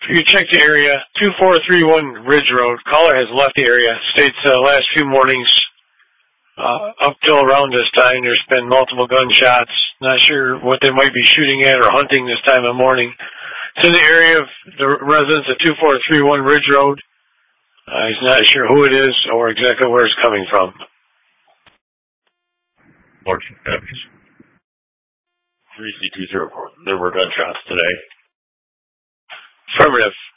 You check the area, 2431 Ridge Road. Caller has left the area. States last few mornings, up till around this time, there's been multiple gunshots. Not sure what they might be shooting at or hunting this time of morning. It's in the area of the residence of 2431 Ridge Road. He's not sure who it is or exactly where it's coming from. Marching Copies. 3C204. There were gunshots today. Affirmative.